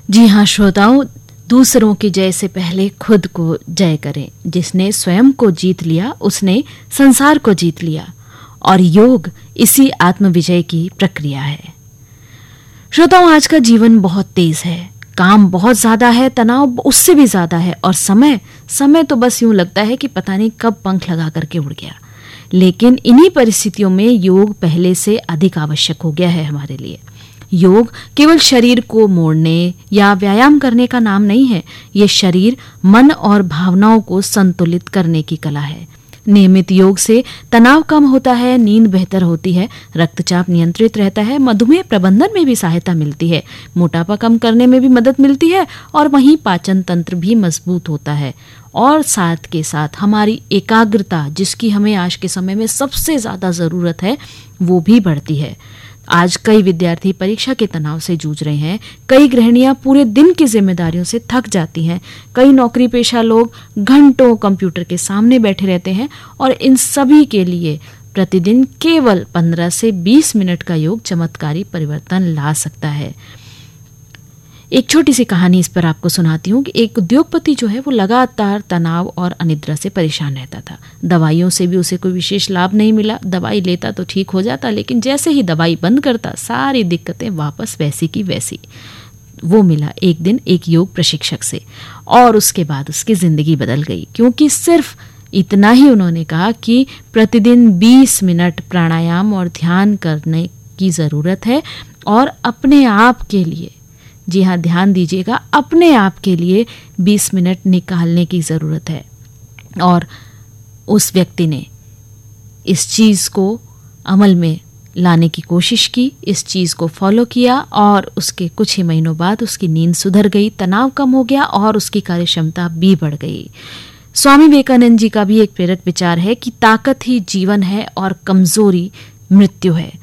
जी हाँ श्रोताओं, दूसरों की जय से पहले खुद को जय करें। जिसने स्वयं को जीत लिया उसने संसार को जीत लिया, और योग इसी आत्मविजय की प्रक्रिया है। श्रोताओं, आज का जीवन बहुत तेज है, काम बहुत ज्यादा है, तनाव उससे भी ज्यादा है, और समय तो बस यूं लगता है कि पता नहीं कब पंख लगा करके उड़ गया। लेकिन इन्हीं परिस्थितियों में योग पहले से अधिक आवश्यक हो गया है हमारे लिए। योग केवल शरीर को मोड़ने या व्यायाम करने का नाम नहीं है। ये शरीर, मन और भावनाओं को संतुलित करने की कला है। नियमित योग से तनाव कम होता है, नींद बेहतर होती है, रक्तचाप नियंत्रित रहता है, मधुमेह प्रबंधन में भी सहायता मिलती है, मोटापा कम करने में भी मदद मिलती है, और वहीं पाचन तंत्र भी मजबूत होता है। और साथ के साथ हमारी एकाग्रता, जिसकी हमें आज के समय में सबसे ज्यादा जरूरत है, वो भी बढ़ती है। आज कई विद्यार्थी परीक्षा के तनाव से जूझ रहे हैं, कई गृहिणियां पूरे दिन की जिम्मेदारियों से थक जाती हैं, कई नौकरी पेशा लोग घंटों कंप्यूटर के सामने बैठे रहते हैं, और इन सभी के लिए प्रतिदिन केवल 15 से 20 मिनट का योग चमत्कारी परिवर्तन ला सकता है। एक छोटी सी कहानी इस पर आपको सुनाती हूँ कि एक उद्योगपति जो है वो लगातार तनाव और अनिद्रा से परेशान रहता था। दवाइयों से भी उसे कोई विशेष लाभ नहीं मिला। दवाई लेता तो ठीक हो जाता, लेकिन जैसे ही दवाई बंद करता सारी दिक्कतें वापस वैसी की वैसी। वो मिला एक दिन एक योग प्रशिक्षक से, और उसके बाद उसकी जिंदगी बदल गई, क्योंकि सिर्फ इतना ही उन्होंने कहा कि प्रतिदिन 20 मिनट प्राणायाम और ध्यान करने की ज़रूरत है, और अपने आप के लिए, जी हाँ ध्यान दीजिएगा, अपने आप के लिए 20 मिनट निकालने की ज़रूरत है। और उस व्यक्ति ने इस चीज़ को अमल में लाने की कोशिश की, इस चीज़ को फॉलो किया, और उसके कुछ ही महीनों बाद उसकी नींद सुधर गई, तनाव कम हो गया, और उसकी कार्यक्षमता भी बढ़ गई। स्वामी विवेकानंद जी का भी एक प्रेरक विचार है कि ताकत ही जीवन है और कमजोरी मृत्यु है।